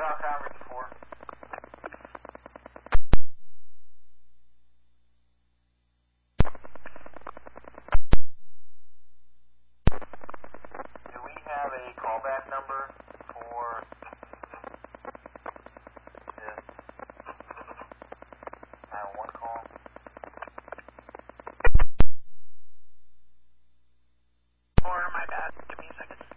Falcon Reach 4. Do we have a callback number for